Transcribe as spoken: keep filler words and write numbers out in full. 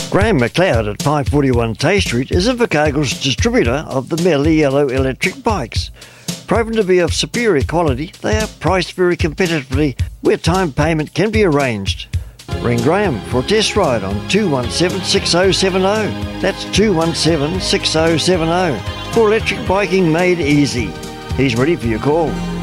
Graham McLeod at five forty-one Tay Street is Invercargill's distributor of the Melee Yellow electric bikes. Proven to be of superior quality, they are priced very competitively where time payment can be arranged. Ring Graham for a test ride on two one seven, six oh seven oh. That's two one seven, six oh seven oh. For electric biking made easy. He's ready for your call.